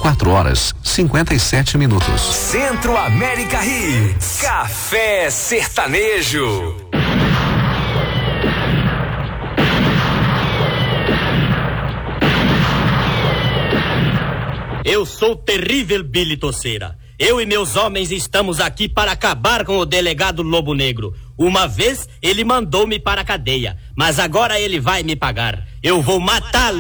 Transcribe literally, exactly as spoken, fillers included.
quatro horas cinquenta e sete minutos. Centro América Hits. Café Sertanejo. Eu sou o terrível Billy Tosseira. Eu e meus homens estamos aqui para acabar com o delegado Lobo Negro. Uma vez ele mandou-me para a cadeia, mas agora ele vai me pagar. Eu vou matá-lo.